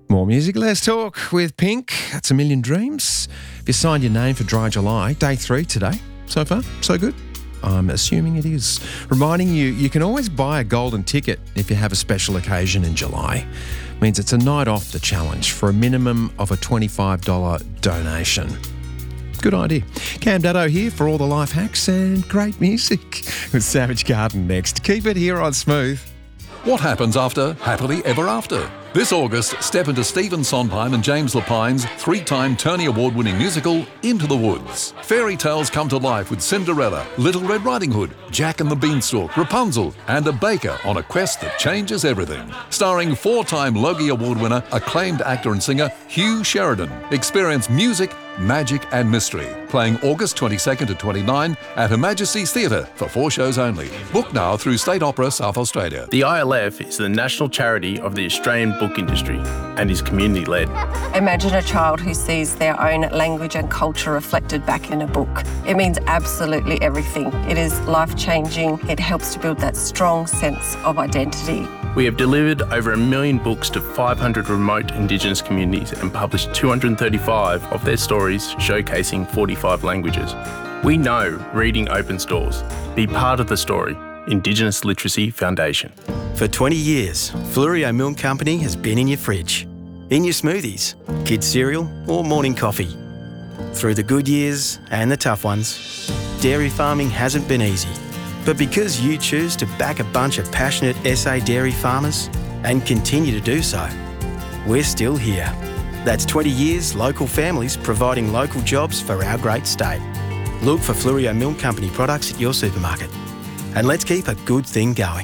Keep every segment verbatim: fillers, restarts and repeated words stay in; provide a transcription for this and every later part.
More music, less talk with Pink. That's A Million Dreams. If you signed your name for Dry July, day three today. So far, so good. I'm assuming it is. Reminding you, you can always buy a golden ticket if you have a special occasion in July. Means it's a night off the challenge for a minimum of a twenty-five dollars donation. Good idea. Cam Dado here for all the life hacks and great music with Savage Garden next. Keep it here on Smooth. What happens after Happily Ever After? This August, step into Stephen Sondheim and James Lapine's three-time Tony Award-winning musical, Into the Woods. Fairy tales come to life with Cinderella, Little Red Riding Hood, Jack and the Beanstalk, Rapunzel, and a baker on a quest that changes everything. Starring four-time Logie Award winner, acclaimed actor and singer Hugh Sheridan. Experience music, magic and mystery. Playing August twenty-second to twenty-ninth at Her Majesty's Theatre for four shows only. Book now through State Opera South Australia. The I L F is the national charity of the Australian book industry and is community-led. Imagine a child who sees their own language and culture reflected back in a book. It means absolutely everything. It is life-changing. It helps to build that strong sense of identity. We have delivered over a million books to five hundred remote Indigenous communities and published two hundred thirty-five of their stories showcasing forty-five languages. We know reading opens doors. Be part of the story. Indigenous Literacy Foundation. For twenty years, Flurio Milk Company has been in your fridge, in your smoothies, kids' cereal or morning coffee. Through the good years and the tough ones, dairy farming hasn't been easy. But because you choose to back a bunch of passionate S A dairy farmers and continue to do so, we're still here. That's twenty years local families providing local jobs for our great state. Look for Flurio Milk Company products at your supermarket. And let's keep a good thing going.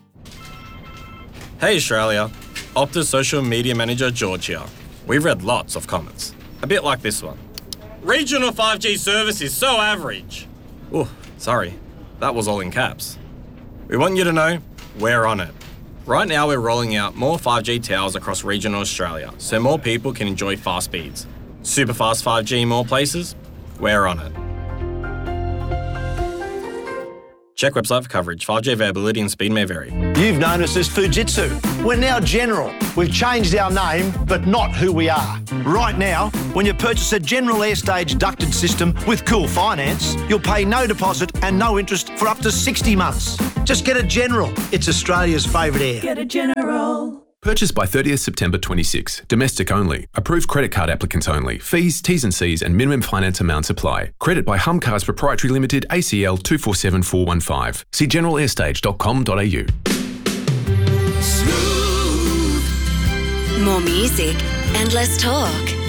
Hey Australia, Optus social media manager George here. We've read lots of comments, a bit like this one. Regional five G service is so average. Oh, sorry, that was all in caps. We want you to know we're on it. Right now we're rolling out more five G towers across regional Australia so more people can enjoy fast speeds. Super fast five G in more places? We're on it. Check website for coverage. five G availability and speed may vary. You've known us as Fujitsu. We're now General. We've changed our name, but not who we are. Right now, when you purchase a General Airstage ducted system with Cool Finance, you'll pay no deposit and no interest for up to sixty months. Just get a General. It's Australia's favourite air. Get a General. Purchased by thirtieth September twenty-six. Domestic only. Approved credit card applicants only. Fees, T's and C's and minimum finance amounts apply. Credit by Humcars Proprietary Limited, A C L two four seven four one five. See general airstage dot com dot a u. Smooth. More music and less talk.